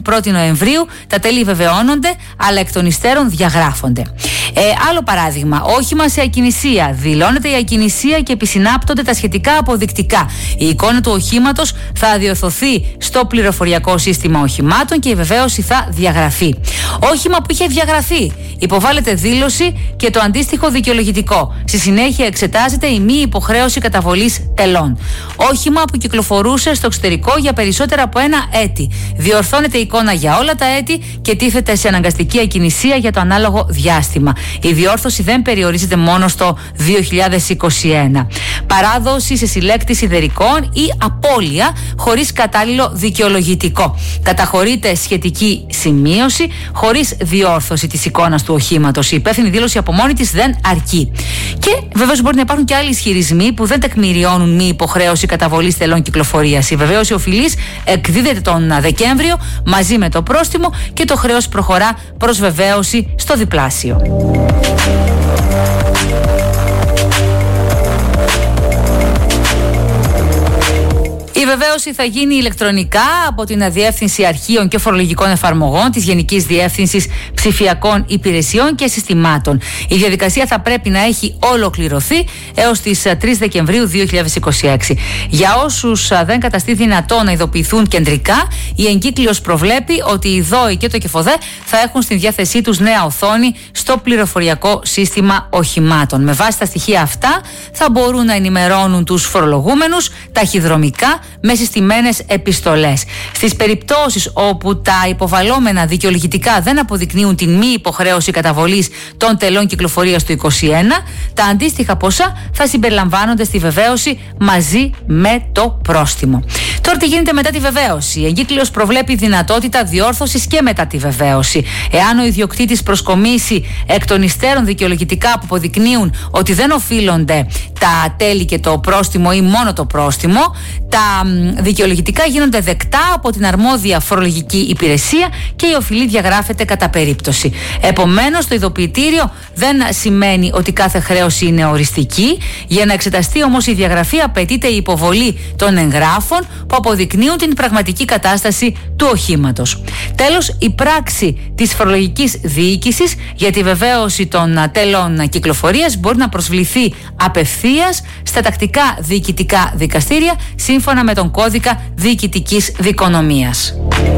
1η Νοεμβρίου τα τέλη βεβαιώνονται, αλλά εκ των υστέρων διαγράφονται. Άλλο παράδειγμα, όχημα σε ακινησία. Δηλώνεται η ακινησία και επισυνάπτονται τα σχετικά αποδεικτικά. Η εικόνα του οχήματος θα διορθωθεί στο πληροφοριακό σύστημα οχημάτων και η βεβαίωση θα διαγραφεί. Όχημα που είχε διαγραφεί, υποβάλλεται δήλωση και το αντίστοιχο δικαιολογητικό. Στη συνέχεια εξετάζεται η μη υποχρέωση καταβολής τελών. Όχημα που κυκλοφορούσε στο εξωτερικό για περισσότερα από 1 έτη. Διορθώνεται η εικόνα για όλα τα έτη και τίθεται σε αναγκαστική ακινησία για το ανάλογο διάστημα. Η διόρθωση δεν περιορίζεται μόνο στο 2021. Παράδοση σε συλλέκτη σιδερικών ή απώλεια χωρίς κατάλληλο δικαιολογητικό. Καταχωρείται σχετική σημείωση χωρίς διόρθωση της εικόνας του οχήματος. Η υπεύθυνη δήλωση από μόνη της δεν αρκεί. Και βεβαίως μπορεί να υπάρχουν και άλλοι ισχυρισμοί που δεν τεκμηριώνουν μη υποχρέωση καταβολής τελών κυκλοφορίας. Η βεβαίωση οφειλής εκδίδεται τον Δεκέμβριο μαζί με το πρόστιμο και το χρέος προχωρά προς βεβαίωση στο διπλάσιο. Η βεβαίωση θα γίνει ηλεκτρονικά από την Διεύθυνση Αρχείων και Φορολογικών Εφαρμογών της Γενικής Διεύθυνσης Ψηφιακών Υπηρεσιών και Συστημάτων. Η διαδικασία θα πρέπει να έχει ολοκληρωθεί έως τις 3 Δεκεμβρίου 2026. Για όσους δεν καταστεί δυνατό να ειδοποιηθούν κεντρικά, η εγκύκλειος προβλέπει ότι οι ΔΟΗ και το ΚΕΦΟΔΕ θα έχουν στη διάθεσή τους νέα οθόνη στο πληροφοριακό σύστημα οχημάτων. Με βάση τα στοιχεία αυτά θα μπορούν να ενημερώνουν τους φορολογούμενους ταχυδρομικά με συστημένες επιστολές. Στις περιπτώσεις όπου τα υποβαλλόμενα δικαιολογητικά δεν αποδεικνύουν την μη υποχρέωση καταβολής των τελών κυκλοφορίας του 2021, τα αντίστοιχα ποσά θα συμπεριλαμβάνονται στη βεβαίωση μαζί με το πρόστιμο. Τώρα τι γίνεται μετά τη βεβαίωση? Η εγκύκλειος προβλέπει δυνατότητα διόρθωσης και μετά τη βεβαίωση. Εάν ο ιδιοκτήτης προσκομίσει εκ των υστέρων δικαιολογητικά που αποδεικνύουν ότι δεν οφείλονται τα τέλη και το πρόστιμο ή μόνο το πρόστιμο, τα δικαιολογητικά γίνονται δεκτά από την αρμόδια φορολογική υπηρεσία και η οφειλή διαγράφεται κατά περίπτωση. Επομένως, το ειδοποιητήριο δεν σημαίνει ότι κάθε χρέωση είναι οριστική. Για να εξεταστεί όμως η διαγραφή, απαιτείται η υποβολή των εγγράφων που αποδεικνύουν την πραγματική κατάσταση του οχήματος. Τέλος, η πράξη της φορολογικής διοίκησης για τη βεβαίωση των τέλων κυκλοφορίας μπορεί να προσβληθεί απευθείας στα τακτικά διοικητικά δικαστήρια σύμφωνα με τον κώδικα διοικητικής δικονομίας.